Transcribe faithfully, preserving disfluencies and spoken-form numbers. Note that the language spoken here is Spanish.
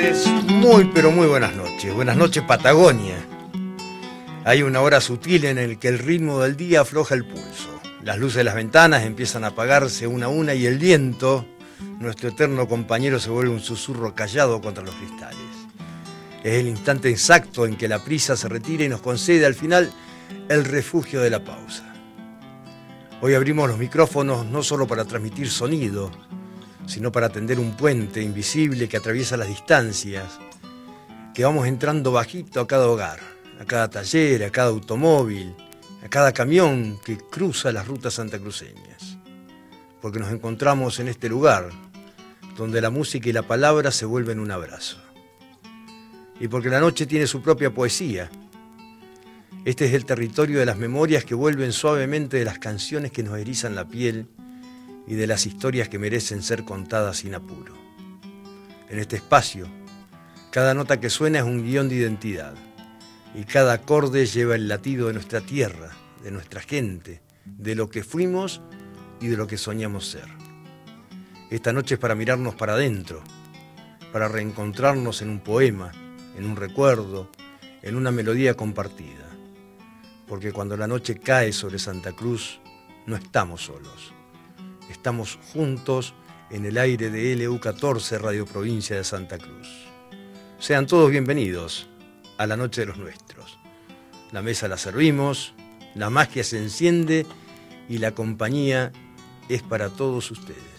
noches, muy pero muy buenas noches. Buenas noches, Patagonia. Hay una hora sutil en el que el ritmo del día afloja el pulso. Las luces de las ventanas empiezan a apagarse una a una y el viento, nuestro eterno compañero, se vuelve un susurro callado contra los cristales. Es el instante exacto en que la prisa se retira y nos concede al final el refugio de la pausa. Hoy abrimos los micrófonos no solo para transmitir sonido, sino para tender un puente invisible que atraviesa las distancias, que vamos entrando bajito a cada hogar, a cada taller, a cada automóvil, a cada camión que cruza las rutas santacruceñas. Porque nos encontramos en este lugar, donde la música y la palabra se vuelven un abrazo. Y porque la noche tiene su propia poesía. Este es el territorio de las memorias que vuelven suavemente de las canciones que nos erizan la piel y de las historias que merecen ser contadas sin apuro. En este espacio, cada nota que suena es un guión de identidad, y cada acorde lleva el latido de nuestra tierra, de nuestra gente, de lo que fuimos y de lo que soñamos ser. Esta noche es para mirarnos para adentro, para reencontrarnos en un poema, en un recuerdo, en una melodía compartida. Porque cuando la noche cae sobre Santa Cruz, no estamos solos. Estamos juntos en el aire de L U catorce, Radio Provincia de Santa Cruz. Sean todos bienvenidos a la noche de los nuestros. La mesa la servimos, la magia se enciende y la compañía es para todos ustedes.